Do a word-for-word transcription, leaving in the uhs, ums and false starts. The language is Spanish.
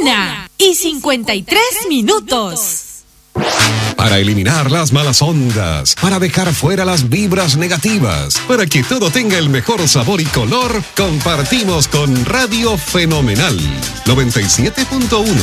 Una y cincuenta y tres minutos. Para eliminar las malas ondas, para dejar fuera las vibras negativas, para que todo tenga el mejor sabor y color, compartimos con Radio Fenomenal noventa y siete punto uno.